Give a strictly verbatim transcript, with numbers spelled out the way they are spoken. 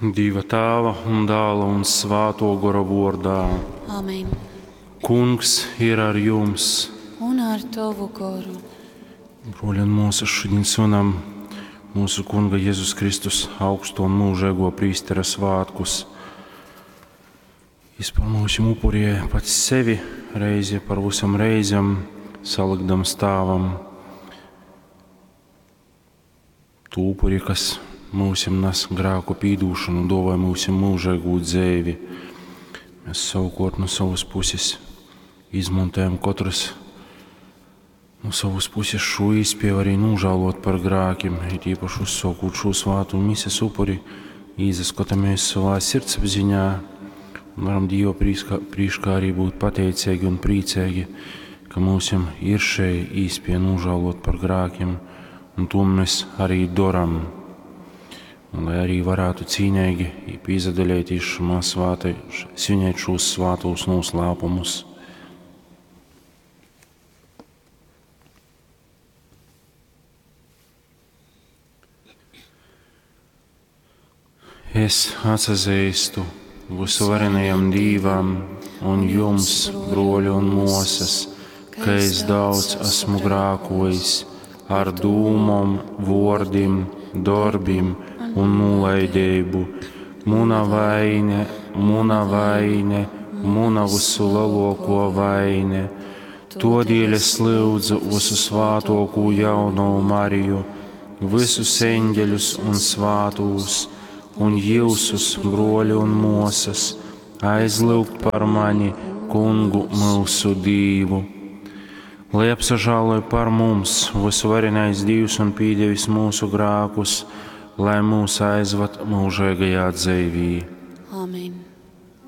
Dieva tēva un dēla un svāto gara vārdā. Amen. Kungs ir ar jums. Un ar tavu garu. Broļi un mūsu šodien svinam mūsu Kunga Jēzus Kristus augsto un mūžēgo prīstera svātkus. Izpelnūsim upurie pats sevi reizi par visam reizam, salikdam stāvam. Tu upuri, kas mūsim nes grēku pīdūšanu, dāvāj mūsim mūžēgu dzēvi. Mēs savukārt no savas puses izmantojam katrs no savas puses šo izpēju arī nožēlot par grēkiem, it īpaši uzsākot šo svātu mises upuri, izskatāmies savā sirdsapziņā un varam Dieva prīškā arī būt pateicīgi un priecīgi, ka mūsim ir šai izpēja nožēlot par grēkiem, un to mēs arī doram. Un, lai arī varētu cīnīgi pīzadaļēties šamā svātai, svinēt šos svātos noslēpumus. Es atsazīstu visvarenajam Dīvam un jums, broļi un mosas, ka es daudz esmu grākojis ar dūmom, vordiem, darbim un nulaidību. Muna vaine, muna vaine, muna visu lielāko vaine. Todēļ es lūdzu visu svātāko jauno Mariju, visus eņģeļus un svātos, un jūsus, broļi un mosas, aizlūgt par mani, Kungu mūsu Dīvu. Lai apsažāloja par mums visvarenais Dievs un pīdevis mūsu grākus, lai mūs aizvad mūžēgajā dzēvī. Amen.